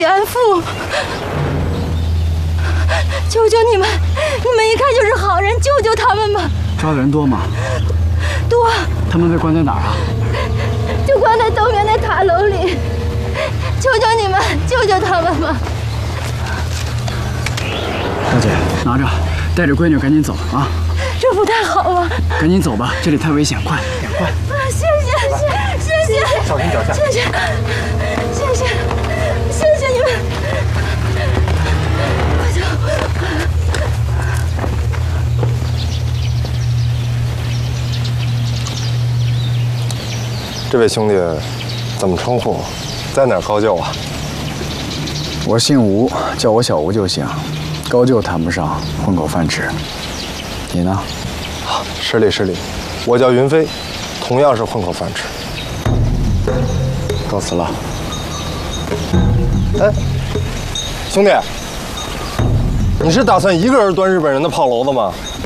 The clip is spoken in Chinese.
安富，求求你们，你们一看就是好人，救救他们吧！ 抓的人多吗？ 多。 他们被关在哪儿啊？ 就关在东面那塔楼里。求求你们，救救他们吧！ 大姐，拿着，带着闺女赶紧走啊！ 这不太好啊！ 赶紧走吧，这里太危险，快点快！ 谢谢， 小心脚下。 谢谢你们！ 这位兄弟，怎么称呼？在哪儿高就啊？ 我姓吴，叫我小吴就行。高就谈不上，混口饭吃。你呢？ 失礼，我叫云飞，同样是混口饭吃。 告辞了。 哎，兄弟，你是打算一个人端日本人的炮楼子吗？